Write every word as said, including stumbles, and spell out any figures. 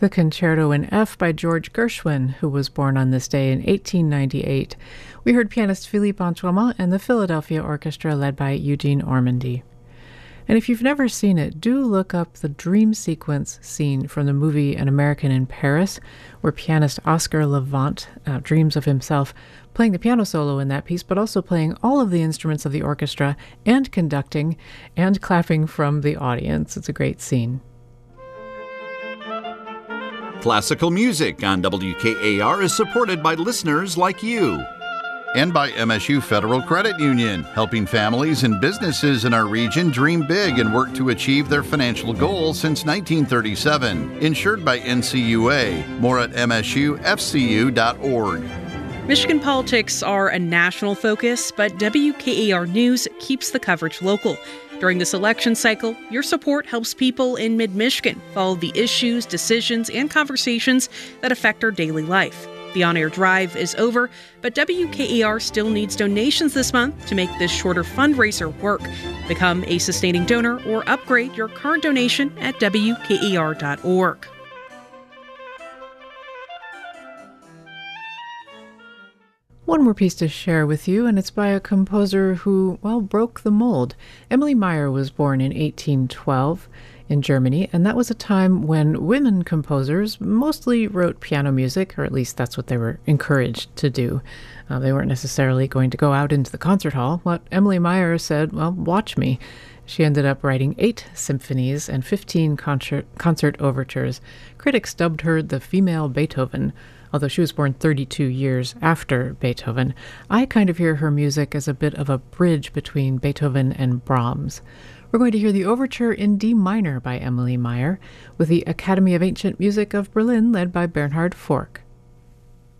The Concerto in F by George Gershwin, who was born on this day in eighteen ninety-eight. We heard pianist Philippe Antoimont and the Philadelphia Orchestra led by Eugene Ormandy. And if you've never seen it, do look up the dream sequence scene from the movie An American in Paris, where pianist Oscar Levant uh, dreams of himself playing the piano solo in that piece, but also playing all of the instruments of the orchestra and conducting and clapping from the audience. It's a great scene. Classical music on W K A R is supported by listeners like you. And by M S U Federal Credit Union, helping families and businesses in our region dream big and work to achieve their financial goals since nineteen thirty-seven. Insured by N C U A. More at M S U F C U dot org. Michigan politics are a national focus, but W K A R News keeps the coverage local. During this election cycle, your support helps people in mid-Michigan follow the issues, decisions, and conversations that affect our daily life. The on-air drive is over, but W K A R still needs donations this month to make this shorter fundraiser work. Become a sustaining donor or upgrade your current donation at W K A R dot org. One more piece to share with you, and it's by a composer who, well, broke the mold. Emily Meyer was born in eighteen twelve in Germany, and that was a time when women composers mostly wrote piano music, or at least that's what they were encouraged to do. Uh, they weren't necessarily going to go out into the concert hall. What Emily Meyer said, well, watch me. She ended up writing eight symphonies and fifteen concert, concert overtures. Critics dubbed her the female Beethoven. Although she was born thirty-two years after Beethoven, I kind of hear her music as a bit of a bridge between Beethoven and Brahms. We're going to hear the Overture in D minor by Emily Meyer, with the Academy of Ancient Music of Berlin led by Bernhard Forck.